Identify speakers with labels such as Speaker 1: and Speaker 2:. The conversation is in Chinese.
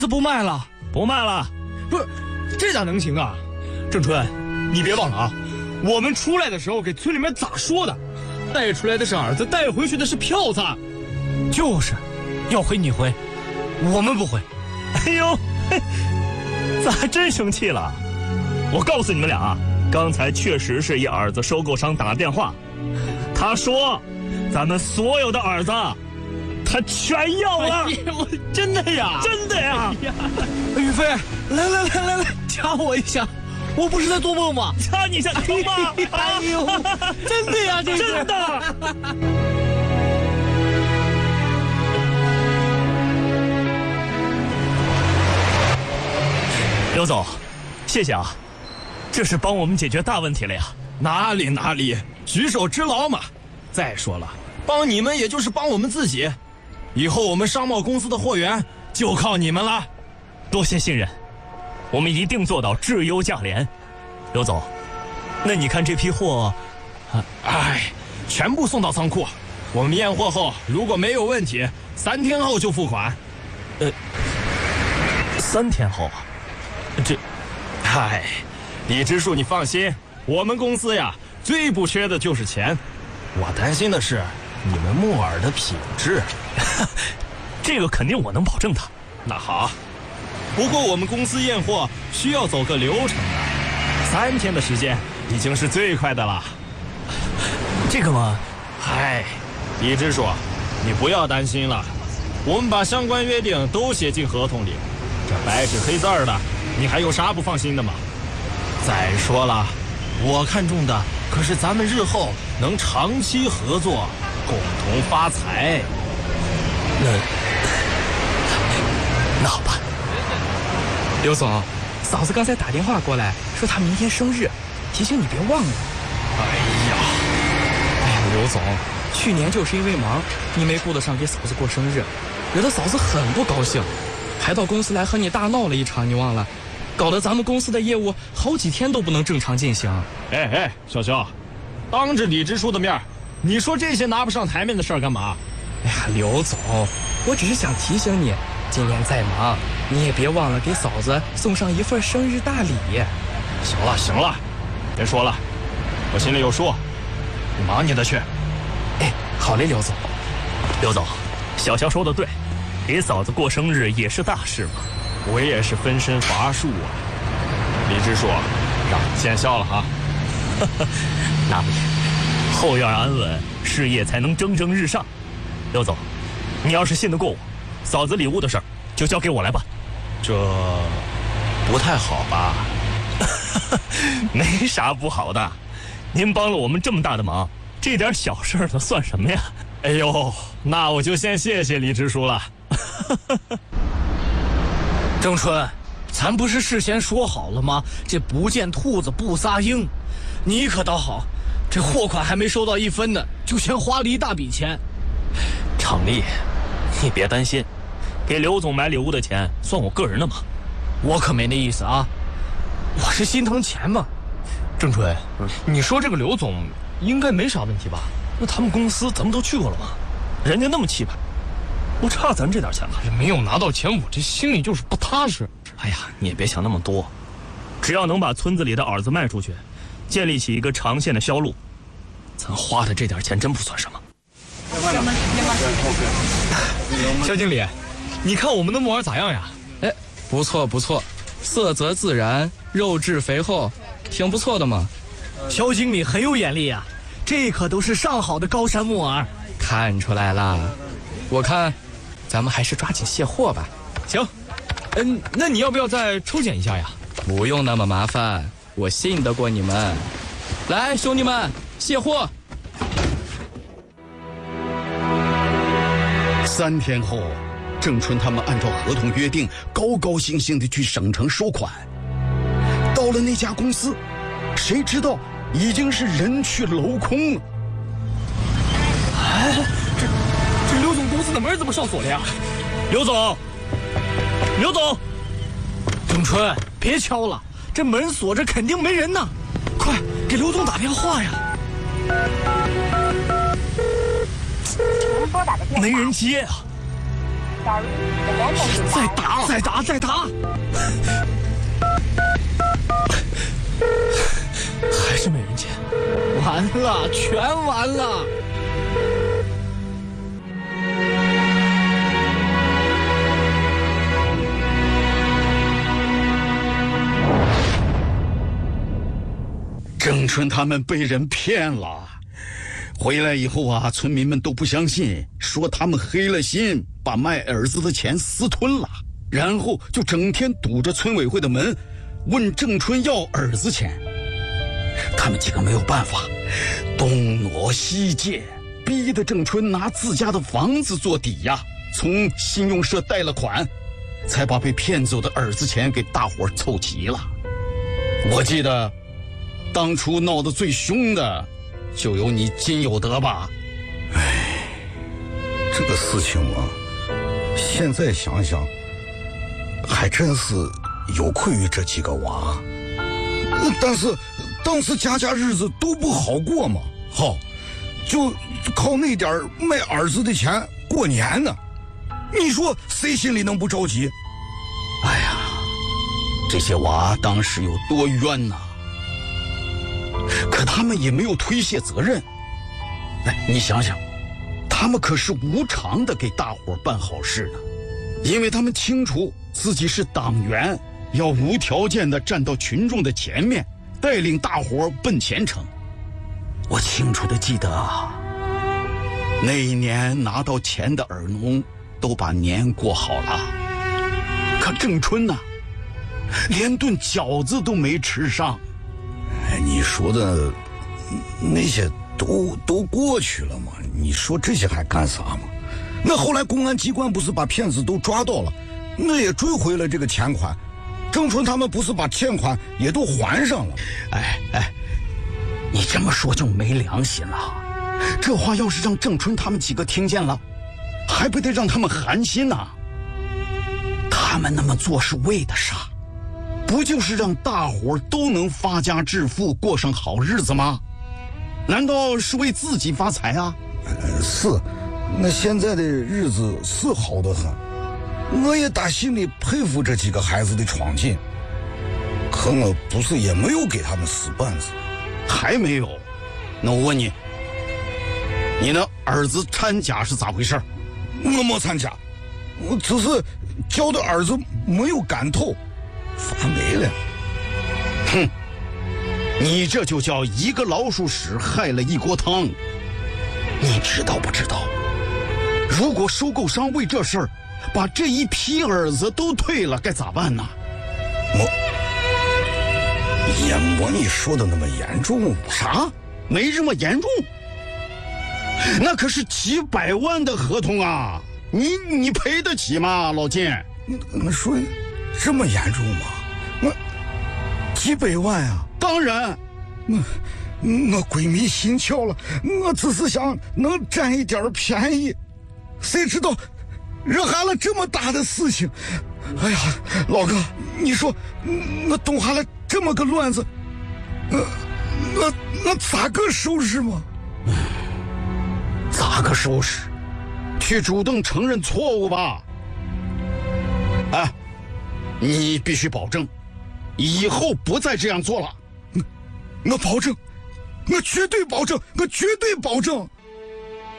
Speaker 1: 这不卖了，
Speaker 2: 不卖了。
Speaker 1: 不是，这咋能行啊？郑春，你别忘了啊，我们出来的时候给村里面咋说的？带出来的是儿子，带回去的是票子。
Speaker 3: 就是，要回你回，我们不回。
Speaker 2: 哎呦，咋还真生气了？我告诉你们俩啊，刚才确实是一儿子收购商打电话，他说咱们所有的儿子他全要了。
Speaker 1: 我真的呀？
Speaker 2: 真的呀？
Speaker 1: 宇飞，来，掐我一下，我不是在做梦吗？
Speaker 2: 掐你一下，听吗？
Speaker 1: 哎呦，真的呀，这是
Speaker 2: 真的。刘总，谢谢啊，这是帮我们解决大问题了呀。
Speaker 4: 哪里，举手之劳嘛。再说了，帮你们也就是帮我们自己，以后我们商贸公司的货源就靠你们了。
Speaker 2: 多谢信任，我们一定做到质优价廉。刘总，那你看这批货，
Speaker 4: 全部送到仓库，我们验货后如果没有问题，3天后就付款。
Speaker 2: 3天后啊？
Speaker 4: 李支书，你放心，我们公司呀最不缺的就是钱，我担心的是你们木耳的品质。
Speaker 2: 这个肯定我能保证的。
Speaker 4: 那好，不过我们公司验货需要走个流程的，3天的时间已经是最快的了。
Speaker 2: 这个嘛，
Speaker 4: 李支书，你不要担心了，我们把相关约定都写进合同里，这白纸黑字的，你还有啥不放心的吗？再说了，我看中的可是咱们日后能长期合作，共同发财。
Speaker 2: 那好吧。
Speaker 3: 刘总，嫂子刚才打电话过来，说她明天生日，提醒你别忘了。刘总，去年就是因为忙，你没顾得上给嫂子过生日，惹得嫂子很不高兴，还到公司来和你大闹了一场，你忘了？搞得咱们公司的业务好几天都不能正常进行。
Speaker 4: 小肖，当着李支书的面，你说这些拿不上台面的事儿干嘛？
Speaker 3: 刘总，我只是想提醒你，今年再忙，你也别忘了给嫂子送上一份生日大礼。
Speaker 4: 行了，别说了，我心里有数，你忙你的去。
Speaker 3: 好嘞，刘总。
Speaker 2: 刘总，小肖说的对，给嫂子过生日也是大事嘛。
Speaker 4: 我也是分身乏术啊。李支书，让你见笑了哈。
Speaker 2: 那不行，后院安稳，事业才能蒸蒸日上。刘总，你要是信得过我，嫂子礼物的事儿就交给我来办。
Speaker 4: 这不太好吧？
Speaker 2: 没啥不好的，您帮了我们这么大的忙，这点小事儿的算什么呀？
Speaker 4: 哎呦，那我就先谢谢李支书了。
Speaker 1: 郑春，咱不是事先说好了吗？这不见兔子不撒鹰，你可倒好，这货款还没收到1分呢，就先花了一大笔钱。
Speaker 2: 常丽，你别担心，给刘总买礼物的钱算我个人的嘛。
Speaker 1: 我可没那意思啊，我是心疼钱嘛。
Speaker 3: 郑春，你说这个刘总应该没啥问题吧？那他们公司咱们都去过了吗？人家那么气派，不差咱这点钱吧？没有拿到钱，我这心里就是不踏实。
Speaker 2: 哎呀，你也别想那么多，只要能把村子里的饵子卖出去，建立起一个长线的销路，咱花的这点钱真不算什么。
Speaker 3: 肖经理，你看我们的木耳咋样呀？不错，色泽自然，肉质肥厚，挺不错的嘛。
Speaker 1: 肖经理很有眼力啊，这可都是上好的高山木耳。
Speaker 3: 看出来啦，我看咱们还是抓紧卸货吧。行，那你要不要再抽检一下呀？不用那么麻烦，我信得过你们。来，兄弟们，卸货。
Speaker 5: 3天后，郑春他们按照合同约定，高高兴兴地去省城收款。到了那家公司，谁知道已经是人去楼空了。
Speaker 1: 这刘总公司的门怎么上锁了呀？
Speaker 2: 刘总，
Speaker 1: 郑春，别敲了，这门锁着，肯定没人呢。快给刘总打电话呀！
Speaker 2: 没人接啊！
Speaker 1: 再打，再打，再打！还是没人接，完了，全完了！
Speaker 5: 郑春他们被人骗了，回来以后啊，村民们都不相信，说他们黑了心，把卖儿子的钱私吞了，然后就整天堵着村委会的门，问郑春要儿子钱。他们几个没有办法，东挪西借，逼得郑春拿自家的房子做抵押，从信用社贷了款，才把被骗走的儿子钱给大伙凑齐了。我记得当初闹得最凶的就有你金有德吧？
Speaker 6: 哎，这个事情嘛，现在想想还真是有愧于这几个娃。但是当时家日子都不好过嘛，好，就靠那点卖儿子的钱过年呢，你说谁心里能不着急？
Speaker 5: 哎呀，这些娃当时有多冤呐！可他们也没有推卸责任。哎，你想想，他们可是无偿的给大伙办好事呢，因为他们清楚自己是党员，要无条件的站到群众的前面，带领大伙奔前程。我清楚的记得啊，那一年拿到钱的儿农都把年过好了，可郑春呢，连顿饺子都没吃上。
Speaker 6: 哎，你说的那些都过去了嘛，你说这些还干啥嘛？那后来公安机关不是把骗子都抓到了，那也追回了这个钱款，郑春他们不是把欠款也都还上了？
Speaker 5: 哎，你这么说就没良心了。这话要是让郑春他们几个听见了，还不得让他们寒心呐？他们那么做是为的啥？不就是让大伙都能发家致富，过上好日子吗？难道是为自己发财啊？
Speaker 6: 是，那现在的日子是好得很，我也打心里佩服这几个孩子的闯劲，可我不是也没有给他们使绊子。
Speaker 5: 还没有？那我问你，你的儿子掺假是咋回事？
Speaker 6: 我没掺假，我只是教的儿子没有赶透，发霉了。
Speaker 5: 哼，你这就叫一个老鼠屎害了一锅汤。你知道不知道，如果收购商为这事儿把这一批儿子都退了，该咋办呢？
Speaker 6: 也没你说的那么严重。
Speaker 5: 啥？没这么严重？那可是几百万的合同啊！你赔得起吗，老金？
Speaker 6: 我说这么严重吗？我几百万啊！
Speaker 5: 当然，
Speaker 6: 我鬼迷心窍了，我只是想能占一点便宜，谁知道惹下了这么大的事情。哎呀，老哥，你说我动下了这么个乱子，我咋个收拾嘛？
Speaker 5: 咋个收拾？去主动承认错误吧。哎，你必须保证以后不再这样做了。
Speaker 6: 我保证，我绝对保证，我绝对保证。